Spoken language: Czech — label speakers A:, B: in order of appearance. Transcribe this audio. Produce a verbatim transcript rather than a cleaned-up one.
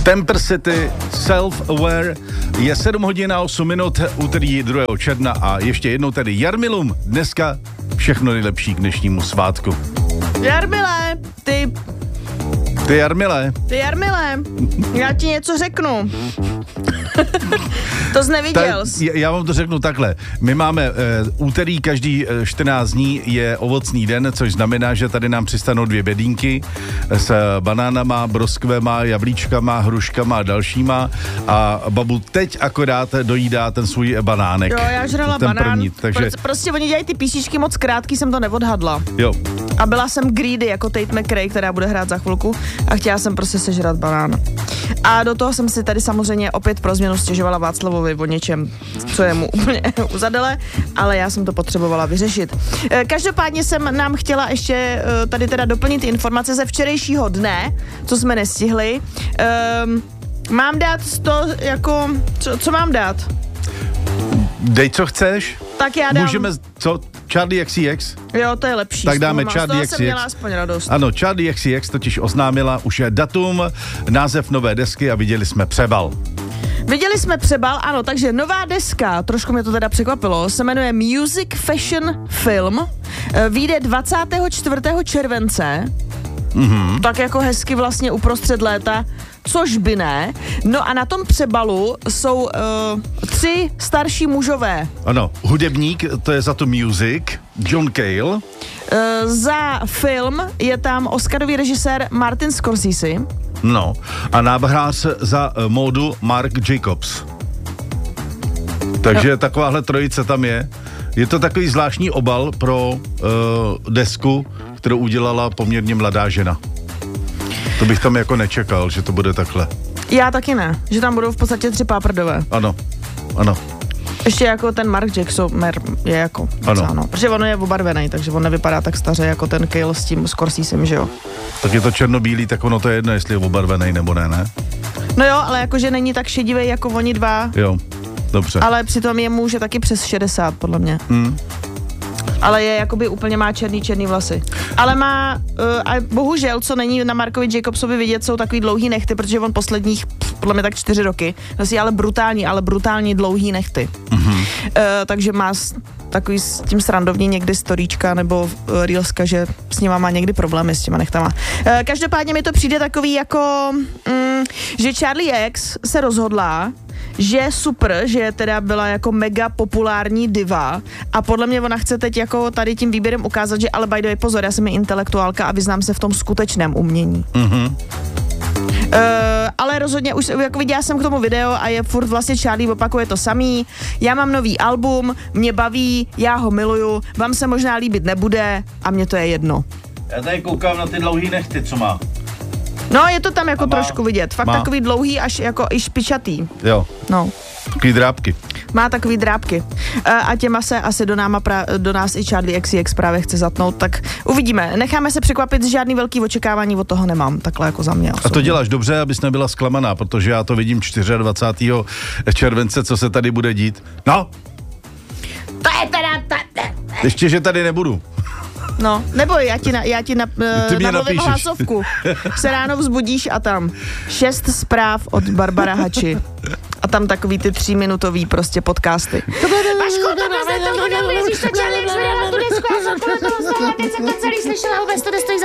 A: Temper City, Self-Aware, je sedm hodin a osm minut, úterý druhého června a ještě jednou tedy Jarmilům dneska všechno nejlepší k dnešnímu svátku.
B: Jarmile, ty...
A: Ty Jarmile.
B: Ty Jarmile, já ti něco řeknu. To jsi neviděl.
A: Ta, já vám to řeknu takhle. My máme e, úterý každý čtrnáct dní je ovocný den, což znamená, že tady nám přistanou dvě bedínky s banánama, broskvema, jablíčkama, hruškama a dalšíma a babu teď akorát dojídá ten svůj banánek.
B: Jo, já žrala
A: ten
B: banán.
A: První, takže...
B: Prostě, prostě oni dělají ty písničky moc krátký, jsem to neodhadla.
A: Jo.
B: A byla jsem greedy jako Tate McRae, která bude hrát za chvilku a chtěla jsem prostě sežrat banán. A do toho jsem si tady samozřejmě opět pro změnu stěžovala Václavovi o něčem, co je mu úplně uzadele, ale já jsem to potřebovala vyřešit. Každopádně jsem nám chtěla ještě tady teda doplnit informace ze včerejšího dne, co jsme nestihli. Um, mám dát to jako, co, co mám dát?
A: Dej, co chceš.
B: Tak já dám...
A: Můžeme, co? Charlie X C X?
B: Jo, to je lepší.
A: Tak dáme
B: z
A: Charlie X C X.
B: jsem měla aspoň radost.
A: Ano, Charlie X C X totiž oznámila už je datum, název nové desky a viděli jsme přebal.
B: Viděli jsme přebal, ano, takže nová deska, trošku mě to teda překvapilo, se jmenuje Music Fashion Film, vyjde dvacátého čtvrtého července, mm-hmm. tak jako hezky vlastně uprostřed léta, což by ne. No a na tom přebalu jsou uh, tři starší mužové.
A: Ano, hudebník, to je za to music, John Cale. Uh,
B: za film je tam Oscarový režisér Martin Scorsese.
A: No, a nábrář za uh, módu Marc Jacobs. Takže no. Takováhle trojice tam je. Je to takový zvláštní obal pro uh, desku, kterou udělala poměrně mladá žena. To bych tam jako nečekal, že to bude takhle.
B: Já taky ne, že tam budou v podstatě tři páprdové.
A: Ano, ano.
B: Ještě jako ten Mark Jackson je jako, ano. ano. Protože ono je obarvený, takže on nevypadá tak staře jako ten Cale s tím Scorsesem, že jo.
A: Tak je to černobílý, tak ono to je jedno, jestli je obarvený nebo ne, ne?
B: No jo, ale jakože není tak šedivý jako oni dva.
A: Jo, dobře.
B: Ale přitom je muž taky přes šedesát, podle mě. Hmm. Ale je jakoby úplně má černý, černý vlasy. Ale má, uh, a bohužel, co není na Markovi Jacobsovi vidět, jsou takový dlouhý nechty, protože on posledních, pff, podle mě tak čtyři roky, vlastně ale brutální, ale brutální dlouhý nechty. Mm-hmm. Uh, takže má s, takový s tím srandovní někdy storíčka nebo uh, reelska, že s nima má někdy problémy s těma nechtama. Uh, každopádně mi to přijde takový jako, um, že Charlie X se rozhodla, že je super, že teda byla jako mega populární diva a podle mě ona chce teď jako tady tím výběrem ukázat, že ale by the way, pozor, já jsem intelektuálka a vyznám se v tom skutečném umění. Mm-hmm. Uh, ale rozhodně už jako viděla jsem k tomu video a je furt vlastně Charlie opakuje to samý. Já mám nový album, mě baví, já ho miluju, vám se možná líbit nebude a mně to je jedno.
A: Já tady koukám na ty dlouhý nechty, co má.
B: No, je to tam jako má, trošku vidět. Fakt
A: má.
B: Takový dlouhý, až jako i špičatý.
A: Jo.
B: No.
A: Takový drápky.
B: Má takový drápky. A těma se asi do, náma pra, do nás i Charlie X C X právě chce zatnout, tak uvidíme. Necháme se překvapit, žádný velký očekávání od toho nemám, takhle jako za mě.
A: A to děláš dobře, abys nebyla zklamaná, protože já to vidím dvacátého čtvrtého července, co se tady bude dít. No!
B: To je teda...
A: Ještě, že tady nebudu.
B: No, neboj, já ti, na, já ti na,
A: Ty
B: namluvím hlasovku. Se ráno vzbudíš a tam šest zpráv od Barbara Hači. A tam takový ty tříminutový prostě podcasty. Vašku, to bylo tohle, ježíš, to Charlie X vydala tu desku, já jsem to celý slyšela, vůbec to nestojí za